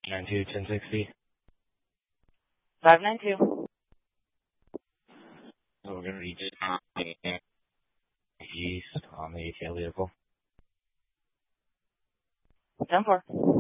592-1060. 592. So we're going to reach east on the ATL vehicle. 10-4.